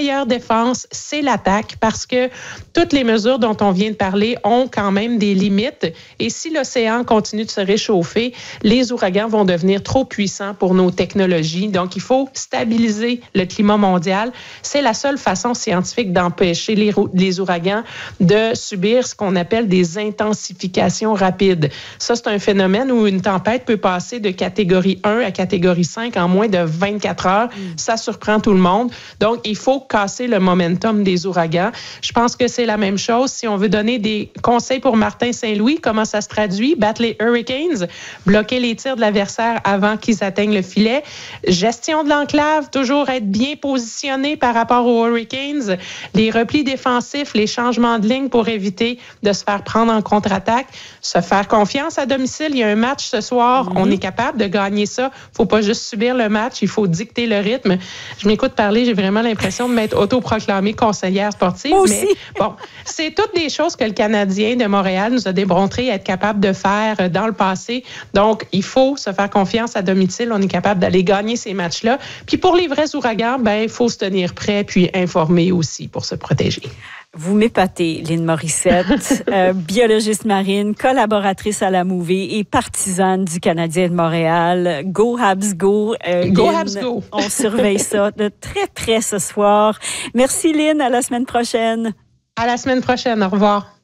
meilleure défense, c'est l'attaque parce que toutes les mesures dont on vient de parler ont quand même des limites. Et si l'océan continue de se réchauffer, les ouragans vont devenir trop puissants pour nos technologies. Donc, il faut stabiliser le climat mondial. C'est la seule façon scientifique d'empêcher les ouragans de subir ce qu'on appelle des intensifications rapides. Ça, c'est un phénomène où une tempête peut passer de catégorie 1 à catégorie 5 en moins de 24 heures. Ça surprend tout le monde. Donc, il faut casser le momentum des ouragans. Je pense que c'est la même chose. Si on veut donner des conseils pour Martin Saint-Louis, comment ça se traduit? Battre les Hurricanes, bloquer les tirs de l'adversaire avant qu'ils atteignent le filet. Gestion de l'enclave, toujours être bien positionné par rapport aux Hurricanes. Les replis défensifs, les changements de ligne pour éviter de se faire prendre en contre-attaque. Se faire confiance à domicile. Il y a un match ce soir. On est capable de gagner ça. Faut pas juste subir le match. Il faut dicter le rythme. Je m'écoute parler. J'ai vraiment l'impression de m'être autoproclamée conseillère sportive. Moi aussi. Mais bon, c'est toutes des choses que le Canadien de Montréal nous a démontré être capable de faire dans le passé. Donc, il faut se faire confiance à domicile. On est capable d'aller gagner ces matchs-là. Puis pour les vrais ouragans, il faut se tenir prêt puis informer aussi pour se protéger. Vous m'épatez, Lynn Morissette, biologiste marine, collaboratrice à la Mouvée et partisane du Canadien de Montréal. Go Habs Go! Go Lynn, Habs Go! On surveille ça de très près ce soir. Merci Lynn, à la semaine prochaine. À la semaine prochaine, au revoir.